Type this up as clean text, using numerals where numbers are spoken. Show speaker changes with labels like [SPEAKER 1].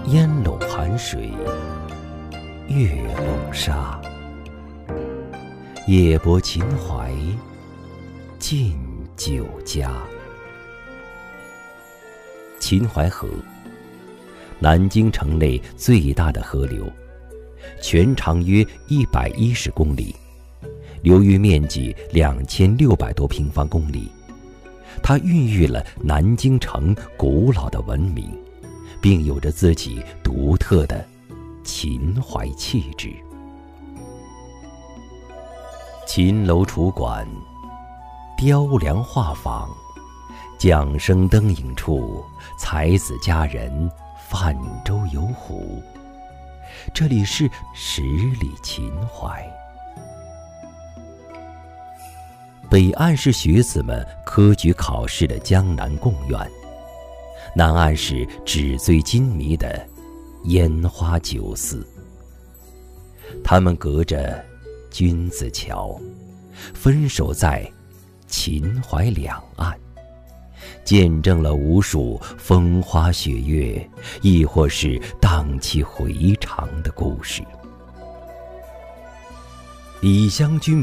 [SPEAKER 1] 烟笼寒水，月笼沙。夜泊秦淮，近酒家。秦淮河，南京城内最大的河流，全长约110公里，流域面积2600多平方公里。它孕育了南京城古老的文明，并有着自己独特的秦淮气质。秦楼楚馆，雕梁画舫，桨声灯影处，才子佳人泛舟游湖。这里是十里秦淮。北岸是学子们科举考试的江南贡院，南岸是纸醉金迷的烟花酒肆。他们隔着君子桥，分守在秦淮两岸，见证了无数风花雪月，亦或是荡气回肠的故事。李香君